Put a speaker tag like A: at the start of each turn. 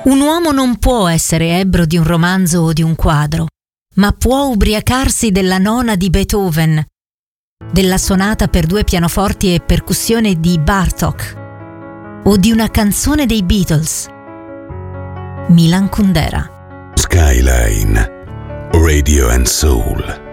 A: Un uomo non può essere ebbro di un romanzo o di un quadro, ma può ubriacarsi della nona di Beethoven, della sonata per 2 pianoforti e percussione di Bartók o di una canzone dei Beatles. Milan Kundera.
B: Skyline Radio and Soul.